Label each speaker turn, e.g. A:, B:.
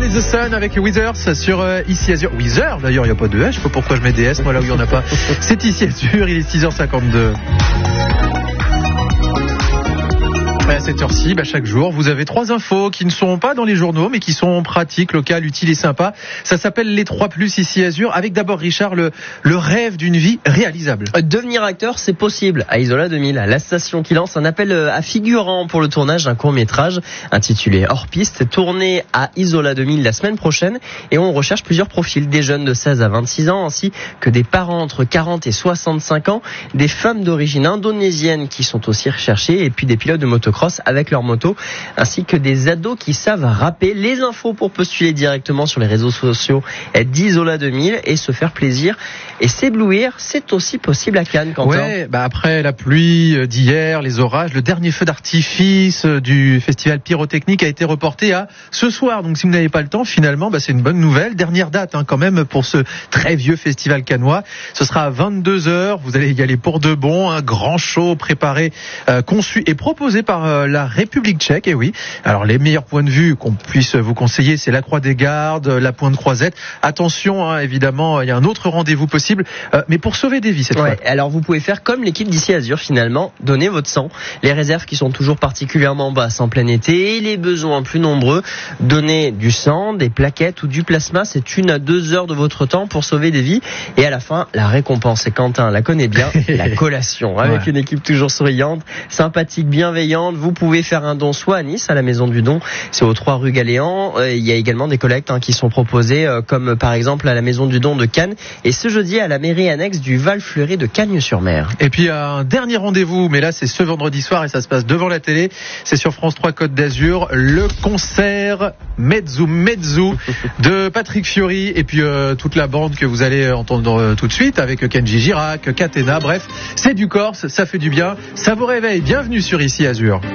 A: is the Sun avec Withers sur Ici Azur. Withers d'ailleurs, il n'y a pas de H, je sais pas pourquoi je mets des S, moi là où il n'y en a pas. C'est Ici Azur, il est 6h52. À cette heure-ci, chaque jour, vous avez 3 infos qui ne sont pas dans les journaux, mais qui sont pratiques, locales, utiles et sympas. Ça s'appelle les 3+, Ici Azur, avec d'abord Richard, le rêve d'une vie réalisable.
B: Devenir acteur, c'est possible. À Isola 2000, la station qui lance un appel à figurants pour le tournage d'un court-métrage intitulé Hors Piste, tourné à Isola 2000 la semaine prochaine. Et on recherche plusieurs profils, des jeunes de 16 à 26 ans, ainsi que des parents entre 40 et 65 ans, des femmes d'origine indonésienne qui sont aussi recherchées, et puis des pilotes de motocross avec leur moto, ainsi que des ados qui savent rapper. Les infos pour postuler directement sur les réseaux sociaux d'Isola 2000 et se faire plaisir et s'éblouir, c'est aussi possible à Cannes, Quentin.
A: Ouais, après la pluie d'hier, les orages, le dernier feu d'artifice du festival pyrotechnique a été reporté à ce soir. Donc si vous n'avez pas le temps, finalement, c'est une bonne nouvelle. Dernière date quand même pour ce très vieux festival cannois. Ce sera à 22h. Vous allez y aller pour de bon. Un grand show préparé, conçu et proposé par la République tchèque. Et oui, alors les meilleurs points de vue qu'on puisse vous conseiller, c'est la Croix des Gardes, la Pointe Croisette. Attention, évidemment, il y a un autre rendez-vous possible, mais pour sauver des vies cette fois.
B: Alors vous pouvez faire comme l'équipe d'Ici Azur finalement, donner votre sang. Les réserves qui sont toujours particulièrement basses en plein été et les besoins plus nombreux, donner du sang, des plaquettes ou du plasma, c'est 1 à 2 heures de votre temps pour sauver des vies. Et à la fin, la récompense, et Quentin la connaît bien, la collation, avec une équipe toujours souriante, sympathique, bienveillante. Vous pouvez faire un don soit à Nice, à la Maison du Don, c'est aux 3 rue Galéan. Il y a également des collectes qui sont proposées, comme par exemple à la Maison du Don de Cannes, et ce jeudi à la mairie annexe du Val-Fleury de Cagnes-sur-Mer.
A: Et puis un dernier rendez-vous, mais là c'est ce vendredi soir et ça se passe devant la télé, c'est sur France 3 Côte d'Azur, le concert Mezzo de Patrick Fiori et puis toute la bande que vous allez entendre tout de suite avec Kenji Girac, Catena, bref, c'est du Corse, ça fait du bien, ça vous réveille. Bienvenue sur Ici Azur.